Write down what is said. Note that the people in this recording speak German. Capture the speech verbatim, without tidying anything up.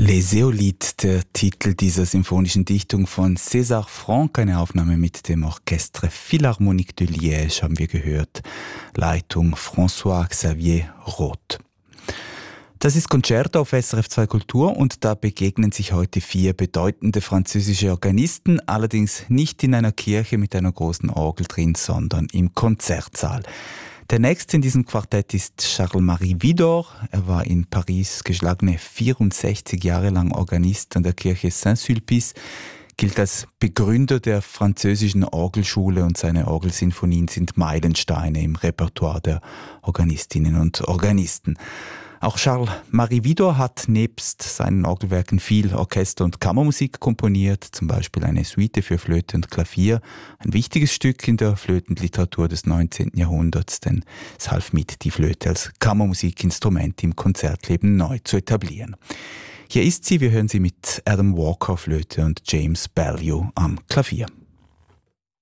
Les Éolites, der Titel dieser symphonischen Dichtung von César Franck, eine Aufnahme mit dem Orchestre Philharmonique de Liège, haben wir gehört. Leitung François-Xavier Roth. Das ist Concerto auf S R F zwei Kultur und da begegnen sich heute vier bedeutende französische Organisten, allerdings nicht in einer Kirche mit einer großen Orgel drin, sondern im Konzertsaal. Der nächste in diesem Quartett ist Charles-Marie Widor. Er war in Paris geschlagene vierundsechzig Jahre lang Organist an der Kirche Saint-Sulpice, gilt als Begründer der französischen Orgelschule und seine Orgelsinfonien sind Meilensteine im Repertoire der Organistinnen und Organisten. Auch Charles-Marie Widor hat nebst seinen Orgelwerken viel Orchester- und Kammermusik komponiert, zum Beispiel eine Suite für Flöte und Klavier, ein wichtiges Stück in der Flötenliteratur des neunzehnten Jahrhunderts, denn es half mit, die Flöte als Kammermusikinstrument im Konzertleben neu zu etablieren. Hier ist sie, wir hören sie mit Adam Walker Flöte und James Baillieu am Klavier.